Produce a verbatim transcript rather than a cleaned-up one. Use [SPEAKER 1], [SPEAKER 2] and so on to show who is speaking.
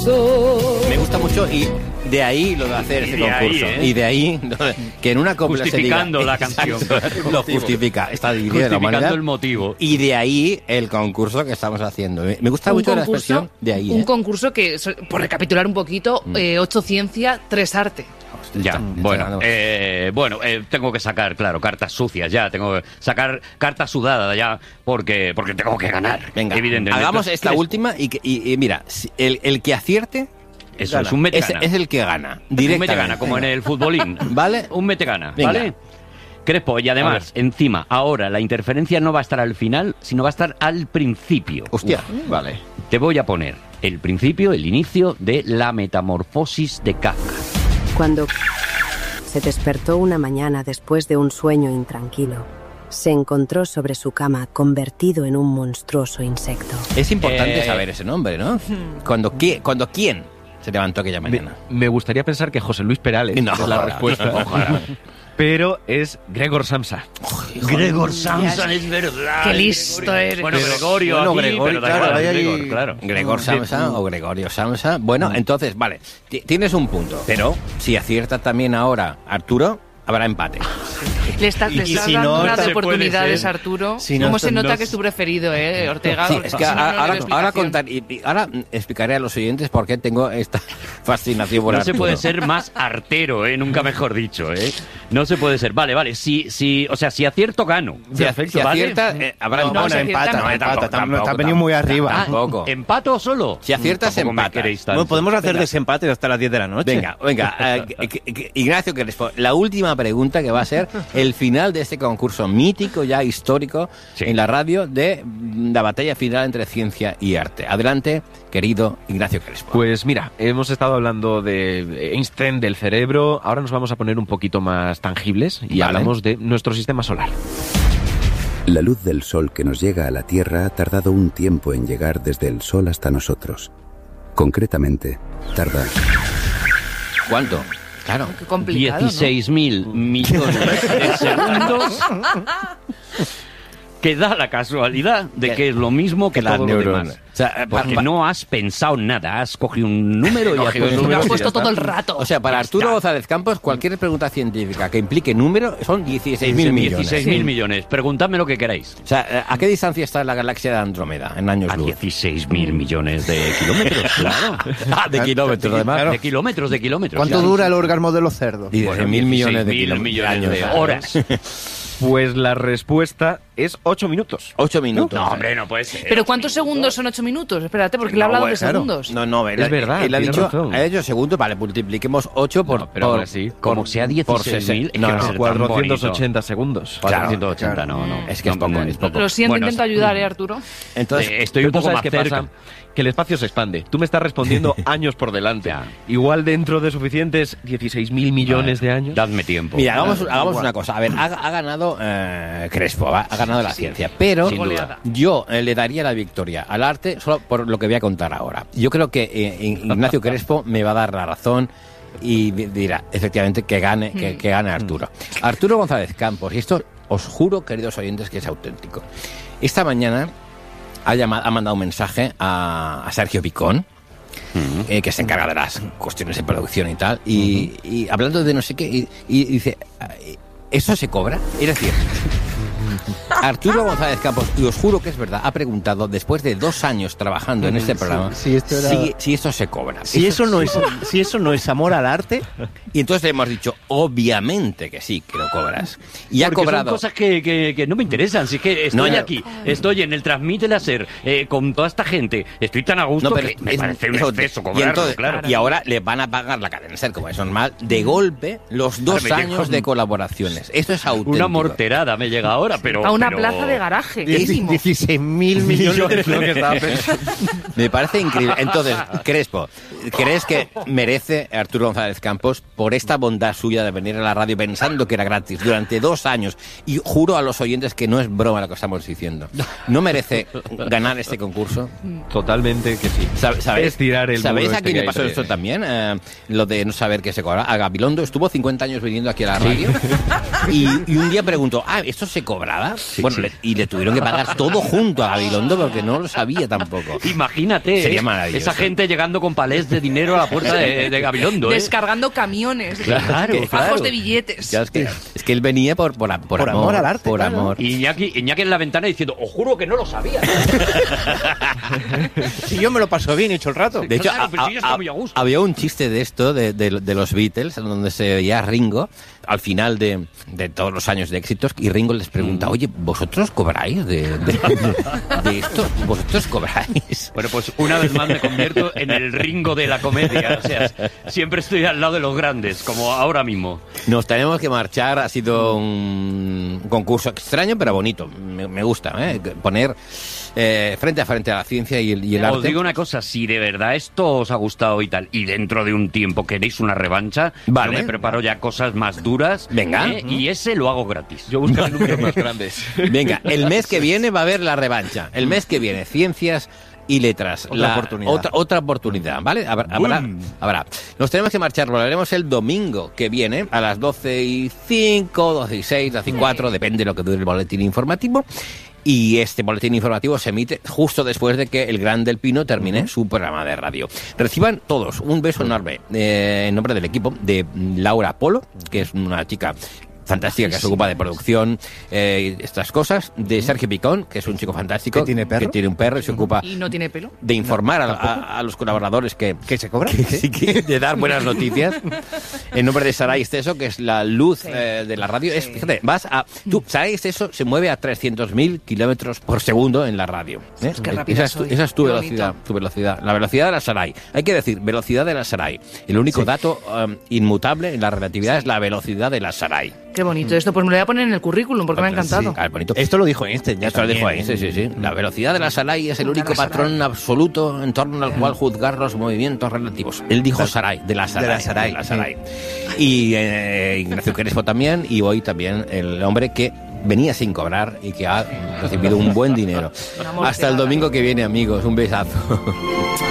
[SPEAKER 1] concurso.
[SPEAKER 2] Me gusta mucho y de ahí lo de hacer ese concurso.
[SPEAKER 3] Ahí, ¿eh?
[SPEAKER 2] Y de ahí que en una copla
[SPEAKER 3] justificando
[SPEAKER 2] se diga,
[SPEAKER 3] la canción.
[SPEAKER 2] Exacto, lo justifica. Está dividida la humanidad.
[SPEAKER 3] Justificando el motivo.
[SPEAKER 2] Y de ahí el concurso que estamos haciendo. Me gusta
[SPEAKER 4] Un
[SPEAKER 2] mucho la
[SPEAKER 4] concurso-
[SPEAKER 2] expresión de ahí.
[SPEAKER 4] Un
[SPEAKER 2] ¿eh?
[SPEAKER 4] concurso que, so- por recapitular un poquito,
[SPEAKER 2] Mm.
[SPEAKER 4] eh, ocho ciencia, tres arte.
[SPEAKER 3] Ya,
[SPEAKER 2] Está-
[SPEAKER 3] bueno,
[SPEAKER 2] está-
[SPEAKER 3] eh, bueno, eh, tengo que sacar, claro, cartas sucias ya, tengo que sacar cartas sudadas ya, porque porque tengo que ganar.
[SPEAKER 2] Venga,
[SPEAKER 3] evidentemente.
[SPEAKER 2] hagamos esta
[SPEAKER 3] Crespo.
[SPEAKER 2] última y, que- y- y mira, si- el, el que acierte
[SPEAKER 3] Eso
[SPEAKER 2] gana.
[SPEAKER 3] es, un mete
[SPEAKER 2] es,
[SPEAKER 3] gana.
[SPEAKER 2] es el que gana.
[SPEAKER 3] Un
[SPEAKER 2] Directamente.
[SPEAKER 3] mete gana, como en el futbolín.
[SPEAKER 2] ¿Vale?
[SPEAKER 3] Un mete gana,
[SPEAKER 2] Venga.
[SPEAKER 3] ¿vale? Crespo, y además, encima, ahora la interferencia no va a estar al final, sino va a estar al principio.
[SPEAKER 2] Hostia.
[SPEAKER 5] Vale.
[SPEAKER 3] Te voy a poner el principio, el inicio de la metamorfosis de Kafka.
[SPEAKER 6] Cuando se despertó una mañana después de un sueño intranquilo, se encontró sobre su cama convertido en un monstruoso insecto.
[SPEAKER 2] Es importante
[SPEAKER 3] Eh,
[SPEAKER 2] saber ese nombre, ¿no? Cuando, qui- cuando quién se levantó aquella
[SPEAKER 5] Me,
[SPEAKER 2] mañana.
[SPEAKER 5] me gustaría pensar que José Luis Perales
[SPEAKER 2] No,
[SPEAKER 5] es la
[SPEAKER 2] ojalá,
[SPEAKER 5] respuesta.
[SPEAKER 2] ojalá.
[SPEAKER 5] Pero es Gregor Samsa.
[SPEAKER 3] Gregor Samsa, es verdad.
[SPEAKER 4] Qué listo eres.
[SPEAKER 3] Bueno, Gregorio,
[SPEAKER 7] Bueno,
[SPEAKER 3] aquí,
[SPEAKER 7] Gregorio,
[SPEAKER 3] pero da
[SPEAKER 7] claro,
[SPEAKER 3] igual,
[SPEAKER 7] hay ahí-
[SPEAKER 3] Gregor, claro.
[SPEAKER 2] Gregor Samsa o Gregorio Samsa. Bueno, entonces, vale, ti- tienes un punto. Pero si acierta también ahora Arturo, habrá empate.
[SPEAKER 4] Le está, le
[SPEAKER 7] Y
[SPEAKER 4] estás
[SPEAKER 7] si
[SPEAKER 4] dando
[SPEAKER 7] no,
[SPEAKER 4] unas
[SPEAKER 7] se puede
[SPEAKER 4] oportunidades,
[SPEAKER 7] ser.
[SPEAKER 4] Arturo.
[SPEAKER 7] Si no,
[SPEAKER 4] ¿Cómo se
[SPEAKER 7] esto
[SPEAKER 4] nota
[SPEAKER 7] no
[SPEAKER 4] que es tu preferido, eh, Ortega?
[SPEAKER 2] Sí,
[SPEAKER 4] Porque
[SPEAKER 2] es
[SPEAKER 4] si
[SPEAKER 2] que
[SPEAKER 4] no, no le
[SPEAKER 2] ahora,
[SPEAKER 4] doy
[SPEAKER 2] ahora
[SPEAKER 4] explicación.
[SPEAKER 2] contar, y, y ahora explicaré a los oyentes por qué tengo esta fascinación por
[SPEAKER 3] No se
[SPEAKER 2] Arturo.
[SPEAKER 3] puede ser más artero, ¿eh? Nunca mejor dicho, ¿eh? No se puede ser. Vale, vale. Si, si, o sea, si acierto, gano.
[SPEAKER 2] Si,
[SPEAKER 5] Perfecto,
[SPEAKER 2] si
[SPEAKER 3] ¿vale?
[SPEAKER 2] acierta, eh, habrá
[SPEAKER 4] No,
[SPEAKER 2] empate.
[SPEAKER 4] no, si
[SPEAKER 7] empata,
[SPEAKER 4] acierta,
[SPEAKER 7] no,
[SPEAKER 4] no,
[SPEAKER 7] empata,
[SPEAKER 2] tampoco,
[SPEAKER 7] tam-
[SPEAKER 2] tampoco,
[SPEAKER 7] está venido muy arriba.
[SPEAKER 3] Ah,
[SPEAKER 2] Tampoco.
[SPEAKER 3] ¿Empato solo?
[SPEAKER 2] Si aciertas,
[SPEAKER 3] Tampoco me
[SPEAKER 2] empatas.
[SPEAKER 3] queréis tanto.
[SPEAKER 7] Bueno, podemos hacer
[SPEAKER 2] Venga.
[SPEAKER 7] desempate hasta las diez de la noche.
[SPEAKER 2] Venga, venga. eh, que- que- Ignacio Crespo, la última pregunta que va a ser el final de este concurso mítico, ya histórico,
[SPEAKER 3] Sí.
[SPEAKER 2] en la radio de mm, la batalla final entre ciencia y arte. Adelante, querido Ignacio Crespo.
[SPEAKER 5] Pues mira, hemos estado hablando de Einstein, del cerebro, ahora nos vamos a poner un poquito más tangibles y
[SPEAKER 2] Vale.
[SPEAKER 5] hablamos de nuestro sistema solar.
[SPEAKER 8] La luz del sol que nos llega a la Tierra ha tardado un tiempo en llegar desde el sol hasta nosotros. Concretamente, tarda
[SPEAKER 2] ¿Cuánto? Claro.
[SPEAKER 4] Qué complicado, ¿no?
[SPEAKER 3] dieciséis mil millones de segundos, que da la casualidad de que es lo mismo que
[SPEAKER 2] las
[SPEAKER 3] todo lo
[SPEAKER 2] neuronas.
[SPEAKER 3] demás.
[SPEAKER 2] O sea, eh,
[SPEAKER 3] Porque
[SPEAKER 2] pa-
[SPEAKER 3] no has pensado nada, has cogido un número y has
[SPEAKER 2] Cogido un
[SPEAKER 3] puesto
[SPEAKER 2] número
[SPEAKER 4] Lo has
[SPEAKER 2] y
[SPEAKER 4] puesto
[SPEAKER 2] ya está.
[SPEAKER 4] todo el rato.
[SPEAKER 2] O sea, para
[SPEAKER 3] Ya
[SPEAKER 2] Arturo
[SPEAKER 3] está.
[SPEAKER 2] González Campos, cualquier pregunta científica que implique número son dieciséis mil millones.
[SPEAKER 3] dieciséis mil millones. Preguntadme lo que queráis.
[SPEAKER 2] O sea, ¿a qué distancia está la galaxia de Andrómeda en años
[SPEAKER 3] A
[SPEAKER 2] luz?
[SPEAKER 3] dieciséis mil millones de kilómetros, claro.
[SPEAKER 2] Ah, de kilómetros, además.
[SPEAKER 7] Claro.
[SPEAKER 3] De kilómetros, de kilómetros.
[SPEAKER 7] ¿Cuánto
[SPEAKER 3] claro.
[SPEAKER 7] dura el orgasmo de los cerdos?
[SPEAKER 2] dieciséis mil millones de
[SPEAKER 3] dieciséis mil
[SPEAKER 2] kilómetros.
[SPEAKER 3] millones de
[SPEAKER 2] años.
[SPEAKER 3] horas.
[SPEAKER 5] Pues la respuesta es ocho minutos.
[SPEAKER 2] Ocho minutos.
[SPEAKER 3] No, hombre, no puede ser.
[SPEAKER 4] ¿Pero cuántos segundos son ocho minutos? Espérate, porque le he
[SPEAKER 2] No,
[SPEAKER 4] hablado
[SPEAKER 2] bueno,
[SPEAKER 4] de
[SPEAKER 2] claro.
[SPEAKER 4] segundos.
[SPEAKER 2] No, no, él,
[SPEAKER 5] Es verdad,
[SPEAKER 2] Él ha
[SPEAKER 5] tienes
[SPEAKER 2] dicho,
[SPEAKER 5] razón.
[SPEAKER 2] ha dicho segundos, vale, multipliquemos ocho por...
[SPEAKER 5] No, pero
[SPEAKER 2] por
[SPEAKER 5] ahora sí.
[SPEAKER 3] Como sea dieciséis mil, es que
[SPEAKER 2] no,
[SPEAKER 3] va a
[SPEAKER 2] no,
[SPEAKER 3] ser tan
[SPEAKER 5] cuatrocientos
[SPEAKER 3] bonito.
[SPEAKER 5] ochenta segundos.
[SPEAKER 3] cuatrocientos ochenta, no, no.
[SPEAKER 2] Es que es
[SPEAKER 3] No,
[SPEAKER 2] poco,
[SPEAKER 3] no,
[SPEAKER 2] es poco.
[SPEAKER 4] Lo siento,
[SPEAKER 3] Bueno,
[SPEAKER 4] intento ayudar, ¿eh, Arturo?
[SPEAKER 2] Entonces,
[SPEAKER 3] Eh, estoy un
[SPEAKER 5] Pero tú
[SPEAKER 3] poco
[SPEAKER 5] sabes
[SPEAKER 3] más
[SPEAKER 5] qué
[SPEAKER 3] cerca.
[SPEAKER 5] pasa, que el espacio se expande. Tú me estás respondiendo años por delante.
[SPEAKER 3] Ya.
[SPEAKER 5] Igual dentro de suficientes dieciséis mil millones de años.
[SPEAKER 3] Dadme tiempo.
[SPEAKER 2] mira, hagamos, hagamos una cosa. A ver, ha, ha ganado eh, Crespo, ¿va? Ha ganado la ciencia, pero
[SPEAKER 3] Sin duda.
[SPEAKER 2] yo eh, le daría la victoria al arte solo por lo que voy a contar ahora. Yo creo que eh, Ignacio Crespo me va a dar la razón y di- dirá, efectivamente, que gane, que, que gane Arturo. Arturo González Campos, y esto os juro, queridos oyentes, que es auténtico. Esta mañana ha, llamado, ha mandado un mensaje a, a Sergio Picón, eh, que se encarga de las cuestiones de producción y tal, y, y hablando de no sé qué, y, y dice, ¿eso se cobra? Es decir, Arturo González Campos, y os juro que es verdad, ha preguntado, después de dos años trabajando en este programa,
[SPEAKER 7] sí, esto era-
[SPEAKER 2] si, si esto se cobra.
[SPEAKER 7] Si eso no es, si eso no es amor al arte,
[SPEAKER 2] Y entonces le hemos dicho, obviamente que sí, que lo cobras. Y ha
[SPEAKER 3] Porque
[SPEAKER 2] cobrado...
[SPEAKER 3] son cosas que, que, que no me interesan. Si es que estoy
[SPEAKER 2] No, no.
[SPEAKER 3] aquí, estoy en el Transmite Láser eh, con toda esta gente, estoy tan a gusto
[SPEAKER 2] No, pero
[SPEAKER 3] que me
[SPEAKER 2] es-
[SPEAKER 3] parece un
[SPEAKER 2] eso-
[SPEAKER 3] exceso
[SPEAKER 2] y,
[SPEAKER 3] cobrarlo,
[SPEAKER 2] entonces-
[SPEAKER 3] claro.
[SPEAKER 2] y ahora le van a pagar la cadena ser, como es normal, de golpe los dos
[SPEAKER 3] Ahora me
[SPEAKER 2] años
[SPEAKER 3] llega
[SPEAKER 2] de colaboraciones. Esto es auténtico.
[SPEAKER 3] Una morterada me llega ahora, pero...
[SPEAKER 4] A una
[SPEAKER 3] pero-
[SPEAKER 4] plaza de garaje.
[SPEAKER 7] dieciséis mil millones es lo que estaba pensando.
[SPEAKER 2] Me parece increíble. Entonces, Crespo, ¿crees que merece Arturo González Campos por esta bondad suya de venir a la radio pensando que era gratis durante dos años? Y juro a los oyentes que no es broma lo que estamos diciendo. ¿No merece ganar este concurso?
[SPEAKER 5] Totalmente que sí.
[SPEAKER 2] Sab- ¿Sabéis,
[SPEAKER 5] Es tirar el
[SPEAKER 2] ¿sabéis
[SPEAKER 5] muro
[SPEAKER 2] a
[SPEAKER 5] este
[SPEAKER 2] quién
[SPEAKER 5] que
[SPEAKER 2] le
[SPEAKER 5] hay
[SPEAKER 2] pasó
[SPEAKER 5] entre-
[SPEAKER 2] esto también? Eh, lo de no saber qué se cobra. A Gabilondo estuvo cincuenta años viniendo aquí a la radio y, y un día preguntó, ah, ¿esto se cobra? nada. Bueno, le- y le tuvieron que pagar todo junto a Gabilondo porque no lo sabía tampoco.
[SPEAKER 3] Imagínate,
[SPEAKER 2] Sería
[SPEAKER 3] ¿eh?
[SPEAKER 2] maravilloso.
[SPEAKER 3] Esa gente llegando con palés de dinero a la puerta de, de Gabilondo, ¿eh?
[SPEAKER 4] Descargando camiones,
[SPEAKER 2] Claro,
[SPEAKER 4] fajos
[SPEAKER 2] claro.
[SPEAKER 4] de billetes.
[SPEAKER 2] Ya, es, que, es que él venía por, por, por,
[SPEAKER 7] Por amor al arte,
[SPEAKER 2] Por
[SPEAKER 7] claro.
[SPEAKER 2] amor.
[SPEAKER 3] Y Iñaki, Iñaki en la ventana diciendo, os juro que no lo sabía.
[SPEAKER 7] Si yo me lo paso bien y hecho el rato.
[SPEAKER 2] De hecho,
[SPEAKER 3] Claro, pero
[SPEAKER 2] a-
[SPEAKER 3] sí, está
[SPEAKER 2] a-
[SPEAKER 3] muy a gusto.
[SPEAKER 2] había un chiste de esto, de, de- de los Beatles, en donde se veía a Ringo al final de, de todos los años de éxitos, y Ringo les pregunta, oye, ¿vosotros cobráis de, de, de esto? ¿Vosotros cobráis?
[SPEAKER 3] Bueno, pues una vez más me convierto en el Ringo de la comedia. O sea, siempre estoy al lado de los grandes, como ahora mismo.
[SPEAKER 2] Nos tenemos que marchar, ha sido un concurso extraño, pero bonito. Me, me gusta, ¿eh? Poner eh, frente a frente a la ciencia y el, y el
[SPEAKER 3] Os
[SPEAKER 2] arte.
[SPEAKER 3] digo una cosa, si de verdad esto os ha gustado y tal, y dentro de un tiempo queréis una revancha,
[SPEAKER 2] Vale.
[SPEAKER 3] yo me preparo ya cosas más duras.
[SPEAKER 2] Venga.
[SPEAKER 3] ¿eh? Y ese lo hago gratis.
[SPEAKER 5] Yo busco números más grandes.
[SPEAKER 2] Venga, el mes que viene va a haber la revancha. El mes que viene, ciencias y letras.
[SPEAKER 7] Otra
[SPEAKER 2] La-
[SPEAKER 7] oportunidad.
[SPEAKER 2] Otra, otra oportunidad, ¿vale? Habrá, habrá, habrá. Nos tenemos que marchar, lo haremos el domingo que viene a las doce y cinco, doce y seis, doce y cuatro, depende de lo que dure el boletín informativo. Y este boletín informativo se emite justo después de que el Gran del Pino termine su programa de radio. Reciban todos un beso enorme eh, en nombre del equipo de Laura Polo, que es una chica fantástica que se ocupa de producción, eh, estas cosas, de Sergio Picón, que es un chico fantástico,
[SPEAKER 7] ¿Que tiene perro?
[SPEAKER 2] que tiene un perro y se ocupa
[SPEAKER 4] Y no tiene pelo.
[SPEAKER 2] de informar a, a- a los colaboradores que,
[SPEAKER 7] ¿Que se cobra?
[SPEAKER 2] que sí, que- de dar buenas noticias. En nombre de Saray Esteso, que es la luz
[SPEAKER 4] Sí.
[SPEAKER 2] eh, de la radio. Es, fíjate, vas a. Tú, Saray Esteso se mueve a trescientos mil kilómetros por segundo en la radio. ¿eh?
[SPEAKER 4] qué rápida
[SPEAKER 2] esa, es tu,
[SPEAKER 4] soy.
[SPEAKER 2] esa es tu
[SPEAKER 4] Qué
[SPEAKER 2] velocidad,
[SPEAKER 4] bonito.
[SPEAKER 2] tu velocidad. La velocidad de la Saray. Hay que decir, velocidad de la Saray. El único dato um, inmutable en la relatividad es la velocidad de la Saray.
[SPEAKER 4] Qué bonito esto. Pues me lo voy a poner en el currículum porque me ha encantado.
[SPEAKER 2] Ah, bonito.
[SPEAKER 7] Esto lo dijo Einstein ya
[SPEAKER 2] Esto lo dijo ahí,
[SPEAKER 7] también,
[SPEAKER 2] sí,
[SPEAKER 7] ¿eh?
[SPEAKER 2] sí, sí. La velocidad de la Saray es el único patrón absoluto en torno al cual juzgar los movimientos relativos. Él dijo Saray, de la Saray.
[SPEAKER 7] De la Saray,
[SPEAKER 2] de la Saray. Y eh, Ignacio Crespo también, y hoy también el hombre que venía sin cobrar y que ha recibido un buen dinero.
[SPEAKER 4] Una morteada.
[SPEAKER 2] Hasta el domingo que viene, amigos. Un besazo.